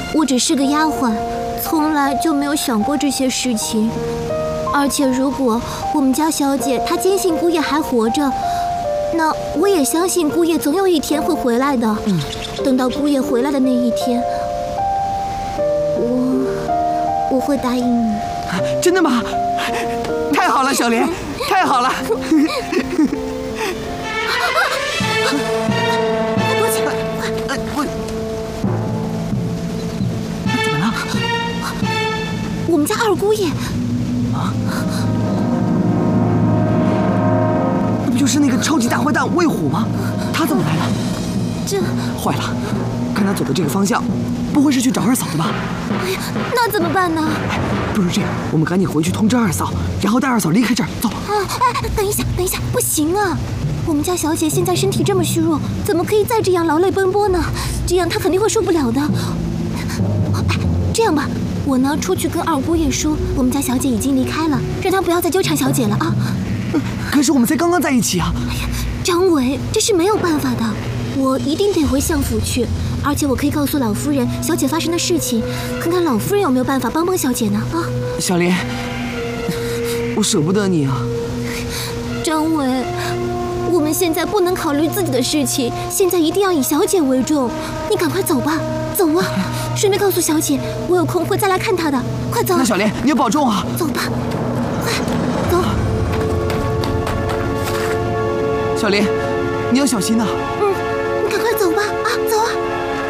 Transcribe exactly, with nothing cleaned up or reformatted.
我只是个丫鬟，从来就没有想过这些事情。而且，如果我们家小姐她坚信姑爷还活着，那我也相信姑爷总有一天会回来的。嗯，等到姑爷回来的那一天，我我会答应你。 真的吗？太好了，小莲，太好了！ 躲起来！ 呃，我怎么了？ 我们家二姑爷。啊！ 那不就是那个超级大坏蛋魏虎吗？他怎么来了？ 这坏了，看他走的这个方向，不会是去找二嫂的吧？ 哎呀，那怎么办呢？ 哎，不如这样，我们赶紧回去通知二嫂，然后带二嫂离开这儿。走。 啊！哎，等一下，等一下，不行啊！我们家小姐现在身体这么虚弱，怎么可以再这样劳累奔波呢？这样她肯定会受不了的。哎，这样吧。我呢，出去跟二姑爷说，我们家小姐已经离开了，让她不要再纠缠小姐了啊！ 可是我们才刚刚在一起啊！ 哎呀，张伟，这是没有办法的，我一定得回相府去，而且我可以告诉老夫人小姐发生的事情，看看老夫人有没有办法帮帮小姐呢？啊！ 小莲，我舍不得你啊！ 张伟，我们现在不能考虑自己的事情，现在一定要以小姐为重，你赶快走吧，走啊！顺便告诉小姐，我有空会再来看她的。快走！ 那小莲，你要保重啊！ 走吧，快走！ 小莲，你要小心呐！ 嗯。